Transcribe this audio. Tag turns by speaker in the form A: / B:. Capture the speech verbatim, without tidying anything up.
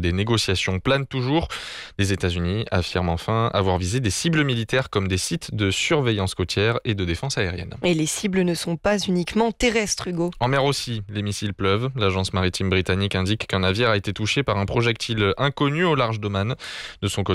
A: des négociations planent toujours. Les États-Unis affirment enfin avoir visé des cibles militaires comme des sites de surveillance côtière et de défense aérienne.
B: Et les cibles ne sont pas uniquement terrestres, Hugo.
A: En mer aussi, les missiles pleuvent. L'agence maritime britannique indique qu'un navire a été touché par un projectile inconnu au large d'Oman. De son côté,